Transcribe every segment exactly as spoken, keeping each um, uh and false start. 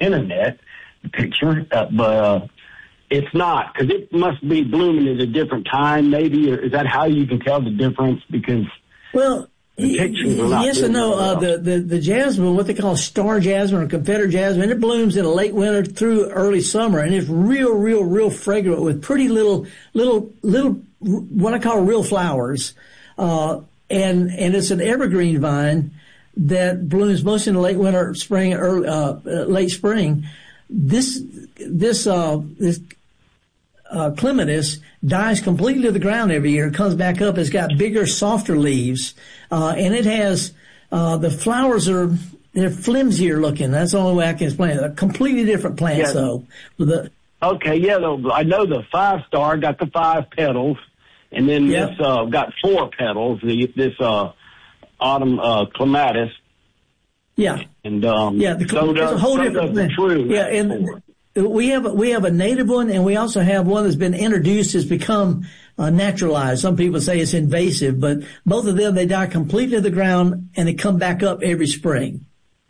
internet picture, uh, but uh, it's not, because it must be blooming at a different time, maybe. Or is that how you can tell the difference? Because well, the pictures are not yes and no. Uh, the, the the jasmine, what they call star jasmine or Confederate jasmine, it blooms in a late winter through early summer, and it's real, real, real fragrant with pretty little, little, little, what I call real flowers. Uh, and and it's an evergreen vine that blooms most in the late winter, spring, early, uh, late spring. This this uh this uh clematis dies completely to the ground every year. It comes back up. It's got bigger, softer leaves, uh, and it has uh the flowers are they're flimsier looking. That's the only way I can explain it. A completely different plant, yeah. though. The, okay, yeah, though I know the five star got the five petals, and then yep. this uh got four petals. The this uh autumn uh clematis. Yeah. And, um, yeah, the, so does, it's a whole so different thing. True. Yeah, and we have, we have a native one, and we also have one that's been introduced, has become uh, naturalized. Some people say it's invasive, but both of them, they die completely to the ground and they come back up every spring.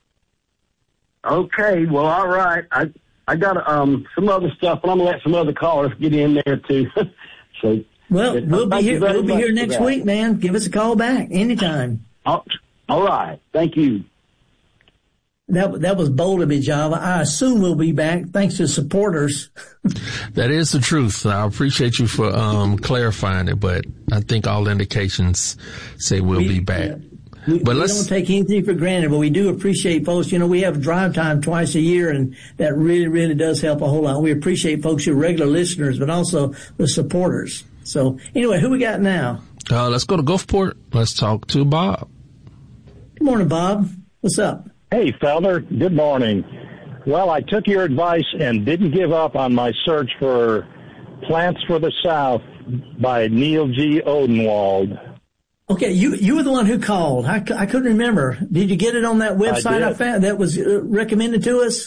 Okay. Well, all right. I, I got, um, some other stuff, but I'm going to let some other callers get in there too. so. Well, we'll be here, we'll be here next week, man. Give us a call back anytime. All, all right. Thank you. That that was bold of me, Java. I assume we'll be back thanks to supporters. That is the truth. I appreciate you for um clarifying it, but I think all indications say we'll we, be back. Yeah. We, but we let's, don't take anything for granted, but we do appreciate folks. You know, we have drive time twice a year, and that really, really does help a whole lot. We appreciate folks, your regular listeners, but also the supporters. So anyway, who we got now? Uh, let's go to Gulfport. Let's talk to Bob. Good morning, Bob. What's up? Hey, Felder. Good morning. Well, I took your advice and didn't give up on my search for Plants for the South by Neil G. Odenwald. Okay, you you were the one who called. I, I couldn't remember. Did you get it on that website I, I found that was uh, recommended to us?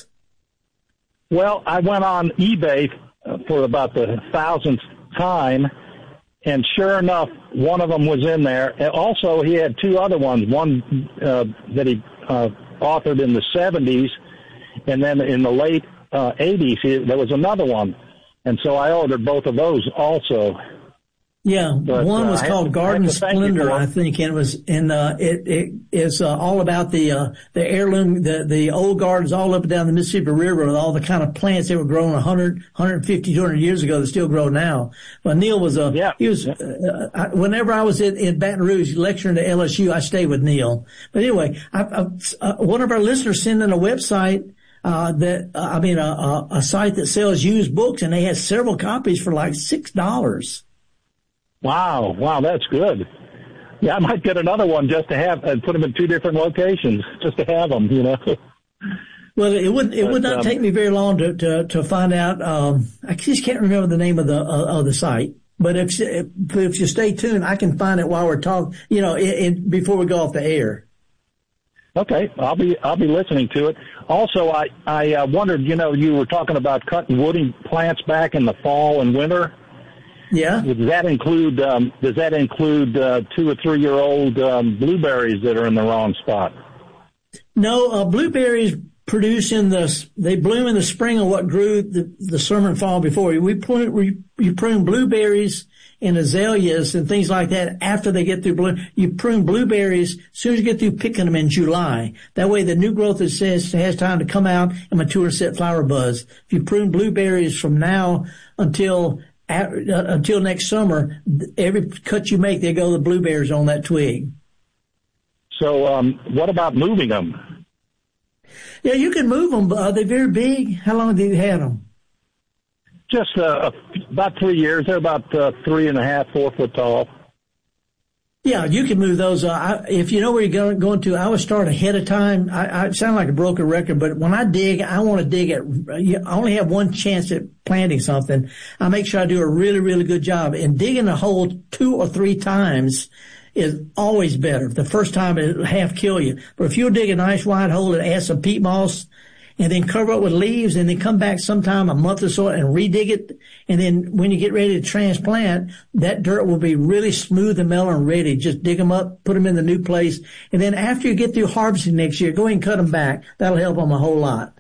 Well, I went on eBay for about the thousandth time, and sure enough, one of them was in there. And also, he had two other ones, one uh, that he uh, authored in the seventies, and then in the late uh, eighties, he, there was another one. And so I ordered both of those also. Yeah, but, one was uh, called to, Garden Splendor, I think, and it was in uh, it it is uh, all about the uh, the heirloom, the the old gardens all up and down the Mississippi River with all the kind of plants that were grown one hundred, one fifty, two hundred years ago that still grow now. But Neil was a yeah, he was yeah. uh, I, whenever I was in, in Baton Rouge lecturing at L S U, I stayed with Neil. But anyway, I, I, uh, one of our listeners sent in a website. Uh, that, uh, I mean, a, a, a site that sells used books, and they had several copies for like six dollars. Wow, wow, that's good. Yeah, I might get another one just to have and put them in two different locations, just to have them, you know. Well, it would it but, would not um, take me very long to to, to find out. Um, I just can't remember the name of the uh, of the site. But if if you stay tuned, I can find it while we're talking. You know, in, in, before we go off the air. Okay, I'll be I'll be listening to it. Also, I I uh, wondered, you know, you were talking about cutting woody plants back in the fall and winter. Yeah. Does that include um, Does that include uh, two or three year old um, blueberries that are in the wrong spot? No, uh, blueberries produce in the they bloom in the spring of what grew the, the summer and fall before. We prune we, you prune blueberries and azaleas and things like that after they get through bloom. You prune blueberries as soon as you get through picking them in July. That way the new growth is, has, has time to come out and mature and set flower buds. If you prune blueberries from now until at, uh, until next summer, every cut you make, they go the blueberries on that twig. So um, what about moving them? Yeah, you can move them. But are they very big? How long have you had them? Just uh, about three years. They're about uh, three and a half, four foot tall. Yeah, you can move those. Uh, I, if you know where you're going, going to, I would start ahead of time. I, I sound like a broken record, but when I dig, I want to dig it. I only have one chance at planting something. I make sure I do a really, really good job. And digging a hole two or three times is always better. The first time it'll half kill you. But if you'll dig a nice wide hole and add some peat moss, and then cover it with leaves, and then come back sometime a month or so and redig it. And then when you get ready to transplant, that dirt will be really smooth and mellow and ready. Just dig them up, put them in the new place. And then after you get through harvesting next year, go ahead and cut them back. That'll help them a whole lot.